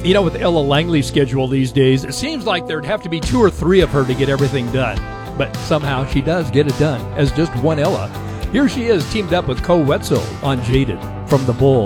You know, with Ella Langley's schedule these days, it seems like there'd have to be 2 or 3 of her to get everything done. But somehow she does get it done as just one Ella. Here she is teamed up with Co Wetzel on Jaded from the Bull.